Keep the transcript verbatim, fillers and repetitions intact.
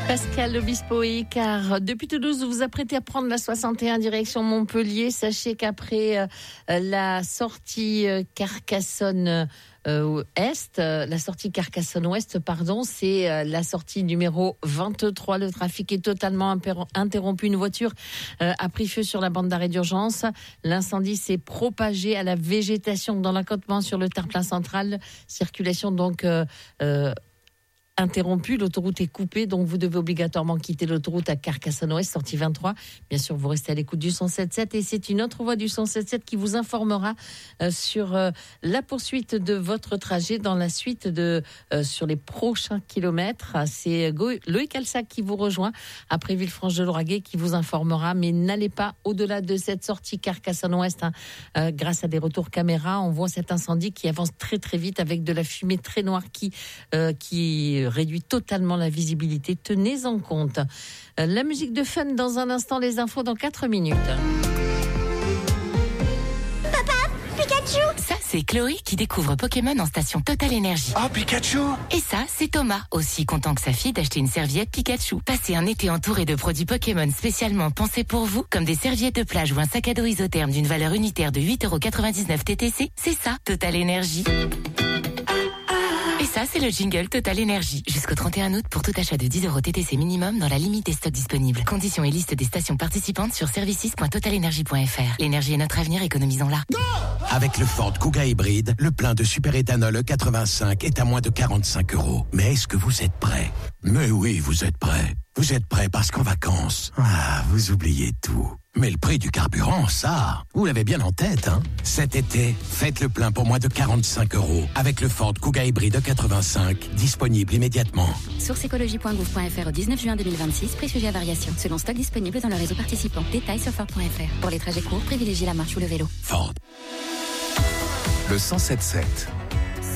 Pascal Obispo et Car, depuis Toulouse, vous vous apprêtez à prendre la soixante et un direction Montpellier. Sachez qu'après euh, la sortie euh, Carcassonne euh, Est, euh, la sortie Carcassonne Ouest, pardon, c'est euh, la sortie numéro vingt-trois. Le trafic est totalement impér- interrompu. Une voiture euh, a pris feu sur la bande d'arrêt d'urgence. L'incendie s'est propagé à la végétation dans l'accotement sur le terre-plein central. Circulation donc euh, euh, interrompu, l'autoroute est coupée, donc vous devez obligatoirement quitter l'autoroute à Carcassonne-Ouest, sortie vingt-trois. Bien sûr, vous restez à l'écoute du cent sept sept et c'est une autre voix du cent sept sept qui vous informera euh, sur euh, la poursuite de votre trajet dans la suite de euh, sur les prochains kilomètres. C'est Go- Loïc Alsac qui vous rejoint après Villefranche-de-Lauragais qui vous informera, mais n'allez pas au-delà de cette sortie Carcassonne-Ouest. Hein. Euh, grâce à des retours caméra, on voit cet incendie qui avance très très vite avec de la fumée très noire qui euh, qui réduit totalement la visibilité. Tenez-en compte. Euh, la musique de fun dans un instant, les infos dans quatre minutes. Papa, Pikachu! Ça, c'est Chloé qui découvre Pokémon en station Total Énergie. Oh, Pikachu! Et ça, c'est Thomas, aussi content que sa fille d'acheter une serviette Pikachu. Passez un été entouré de produits Pokémon spécialement pensés pour vous, comme des serviettes de plage ou un sac à dos isotherme d'une valeur unitaire de huit euros quatre-vingt-dix-neuf T T C. C'est ça, Total Énergie. Et ça, c'est le jingle Total Énergie. Jusqu'au trente et un août pour tout achat de dix euros T T C minimum dans la limite des stocks disponibles. Conditions et liste des stations participantes sur services point total énergie point f r. L'énergie est notre avenir, économisons-la. Avec le Ford Kuga hybride, le plein de super-éthanol E quatre-vingt-cinq est à moins de quarante-cinq euros. Mais est-ce que vous êtes prêts? Mais oui, vous êtes prêts. Vous êtes prêts parce qu'en vacances, ah, vous oubliez tout. Mais le prix du carburant, ça, vous l'avez bien en tête, hein? Cet été, faites le plein pour moins de quarante-cinq euros avec le Ford Kuga hybride E quatre-vingt-cinq, disponible immédiatement. Source écologie point gouv point f r au dix-neuf juin deux mille vingt-six, prix sujet à variation, selon stock disponible dans le réseau participant. Détails sur ford point f r. Pour les trajets courts, privilégiez la marche ou le vélo. Ford. Le cent sept sept,